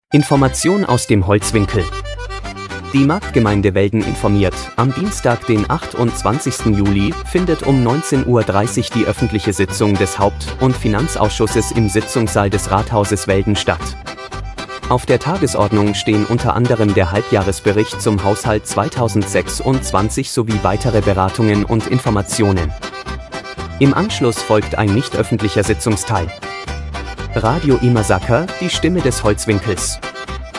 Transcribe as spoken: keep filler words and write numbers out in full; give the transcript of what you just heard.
Information aus dem Holzwinkel. Die Marktgemeinde Welden informiert, am Dienstag, den achtundzwanzigsten Juli, findet um neunzehn Uhr dreißig die öffentliche Sitzung des Haupt- und Finanzausschusses im Sitzungssaal des Rathauses Welden statt. Auf der Tagesordnung stehen unter anderem der Halbjahresbericht zum Haushalt zweitausendsechsundzwanzig sowie weitere Beratungen und Informationen. Im Anschluss folgt ein nicht öffentlicher Sitzungsteil. Radio Imasaka, die Stimme des Holzwinkels.